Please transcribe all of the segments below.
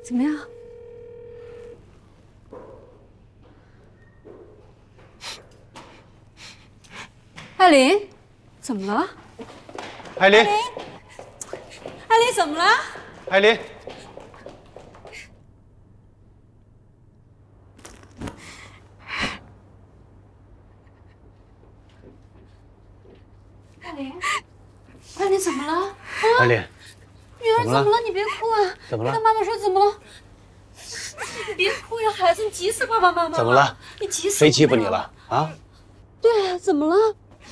怎么样？艾琳，怎么了？ 艾琳， 艾琳怎么了？ 艾琳， 艾琳怎么了？啊， 艾琳， 女儿怎么了？你别哭啊！ 怎么了？ 跟妈妈说怎么了？你别哭呀，孩子，你急死爸爸妈妈了。 怎么了？ 你急死谁欺负你了啊？ 对啊，怎么了？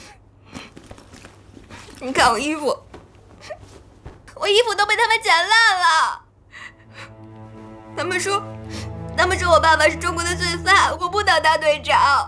你看我衣服，我衣服都被他们剪烂了。他们说我爸爸是中国的罪犯，我不当大队长。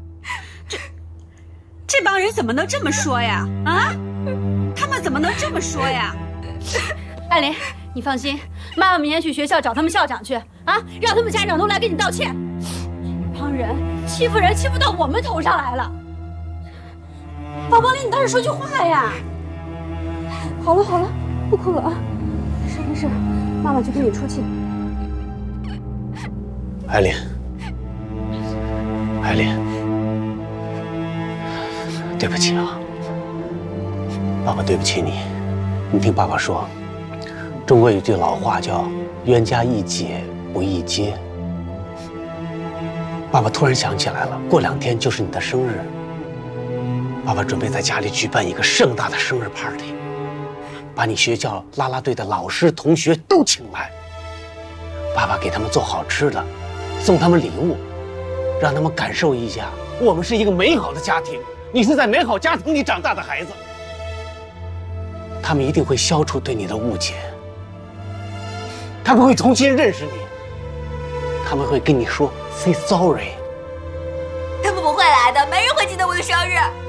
这帮人怎么能这么说呀？啊，他们怎么能这么说呀？艾琳，你放心，妈妈明天去学校找他们校长去啊，让他们家长都来给你道歉。这帮人欺负人，欺负到我们头上来了。宝宝，你倒是说句话呀！好了好了，不哭了啊，没事没事，妈妈去给你出气。 艾琳，艾琳，对不起啊，爸爸对不起你。你听爸爸说，中国有句老话叫“冤家宜解不宜结”。爸爸突然想起来了，过2天就是你的生日。爸爸准备在家里举办一个盛大的生日 party， 把你学校啦啦队的老师、同学都请来。爸爸给他们做好吃的，送他们礼物，让他们感受一下我们是一个美好的家庭，你是在美好家庭里长大的孩子。他们一定会消除对你的误解，他们会重新认识你，他们会跟你说 say sorry。 他们不会来的，没人会记得我的生日。